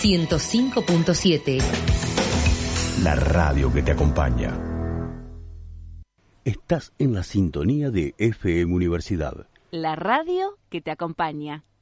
105.7. La radio que te acompaña. Estás en la sintonía de FM Universidad. La radio que te acompaña.